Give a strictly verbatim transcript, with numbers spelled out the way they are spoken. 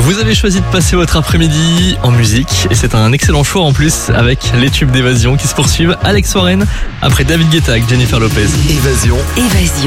Vous avez choisi de passer votre après-midi en musique et c'est un excellent choix en plus avec les tubes d'Évasion qui se poursuivent. Alex Warren après David Guetta avec Jennifer Lopez. Évasion. Évasion.